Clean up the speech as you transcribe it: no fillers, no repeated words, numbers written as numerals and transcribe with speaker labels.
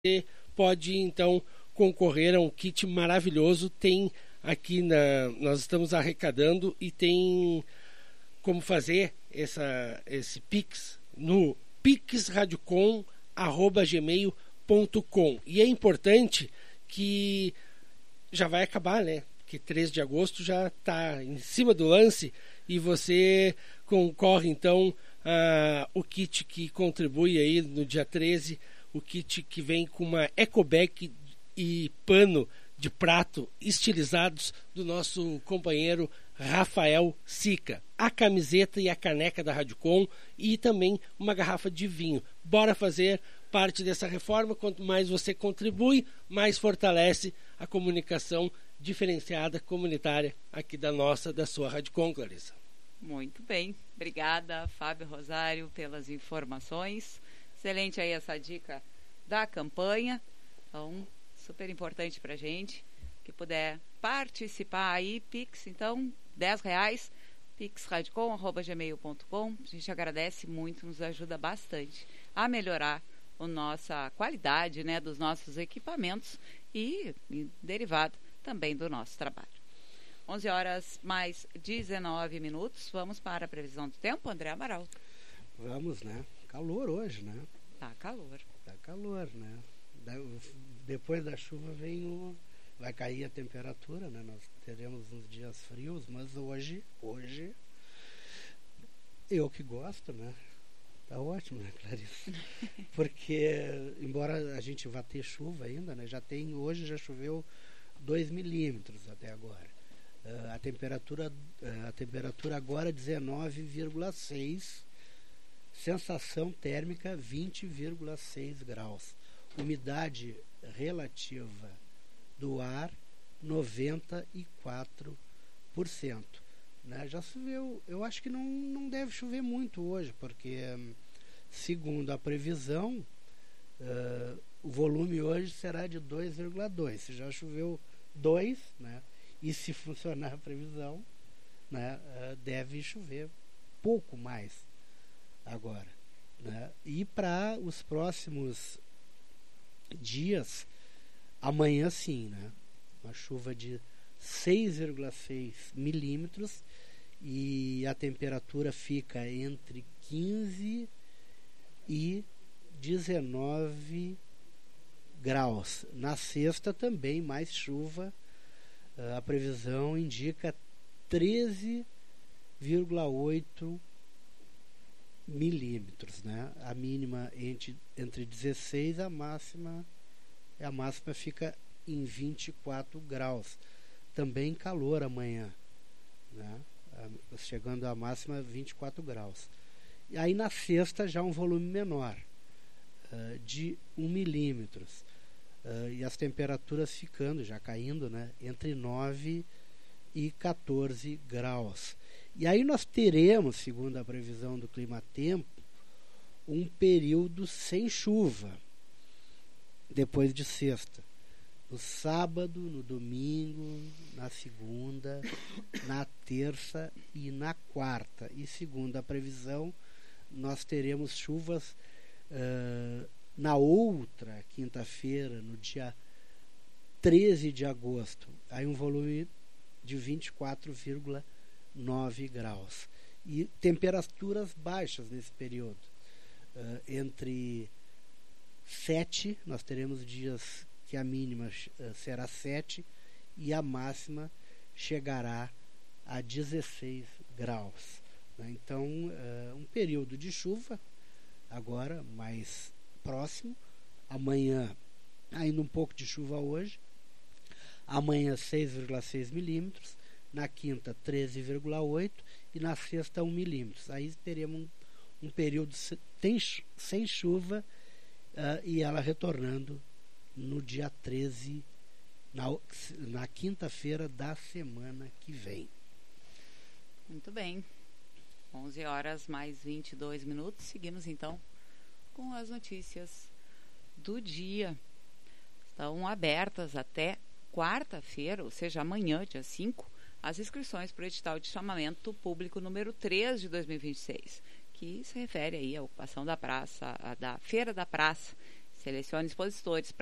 Speaker 1: você pode então concorrer a um kit maravilhoso. Tem aqui nós estamos arrecadando e tem como fazer esse Pix no pixradiocom@gmail.com. E é importante que já vai acabar, né? Que 3 de agosto já está em cima do lance e você concorre então o kit que contribui aí no dia 13, o kit que vem com uma ecobag e pano de prato estilizados do nosso companheiro Rafael Sica, a camiseta e a caneca da Rádio Com e também uma garrafa de vinho. Bora fazer parte dessa reforma. Quanto mais você contribui, mais fortalece a comunicação diferenciada comunitária aqui da sua Rádio Com, Clarissa.
Speaker 2: Muito bem, obrigada Fábio Rosário pelas informações. Excelente aí essa dica da campanha, então super importante pra gente, que puder participar aí, Pix, então R$10, pixradiocom@gmail.com. A gente agradece muito, nos ajuda bastante a melhorar a nossa qualidade, né, dos nossos equipamentos e derivado também do nosso trabalho. 11h mais 19. Vamos para a previsão do tempo, André Amaral.
Speaker 3: Vamos, né? Calor hoje, né?
Speaker 2: Tá calor.
Speaker 3: Tá calor, né? Depois da chuva vai cair a temperatura, né? Nós teremos uns dias frios, mas hoje eu que gosto, né? Tá ótimo, né, Clarissa? Porque embora a gente vá ter chuva ainda, né? Hoje já choveu 2 milímetros até agora. A temperatura agora 19,6, sensação térmica 20,6 graus, umidade relativa do ar 94%, né? Já choveu, eu acho que não deve chover muito hoje, porque segundo a previsão o volume hoje será de 2,2, se já choveu 2, né? E se funcionar a previsão, né, deve chover pouco mais agora, né? E para os próximos dias, amanhã sim, né? Uma chuva de 6,6 milímetros e a temperatura fica entre 15 e 19 graus. Na sexta também mais chuva. A previsão indica 13,8 milímetros, né? A mínima entre 16, a máxima fica em 24 graus. Também calor amanhã, né? Chegando a máxima 24 graus. E aí na sexta já um volume menor, de 1 milímetros. E as temperaturas ficando, já caindo, né, entre 9 e 14 graus. E aí nós teremos, segundo a previsão do Climatempo, um período sem chuva depois de sexta. No sábado, no domingo, na segunda, na terça e na quarta. E segundo a previsão, nós teremos chuvas na outra quinta-feira, no dia 13 de agosto, aí um volume de 24,9 graus. E temperaturas baixas nesse período. Entre 7, nós teremos dias que a mínima será 7 e a máxima chegará a 16 graus. Então, um período de chuva, agora mais próximo. Amanhã ainda um pouco de chuva hoje, amanhã 6,6 milímetros, na quinta 13,8 e na sexta 1 milímetros. Aí teremos um período sem chuva, e ela retornando no dia 13, na quinta-feira da semana que vem.
Speaker 2: Muito bem, 11h mais 22. Seguimos então com as notícias do dia. Estão abertas até quarta-feira, ou seja, amanhã, dia 5, as inscrições para o edital de chamamento público número 3 de 2026, que se refere aí à ocupação da praça, da Feira da Praça, Selecione expositores